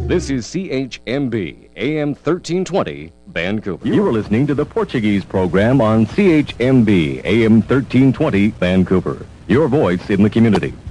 This is CHMB, AM 1320, Vancouver. You are listening to the Portuguese program on CHMB, AM 1320, Vancouver. Your voice in the community.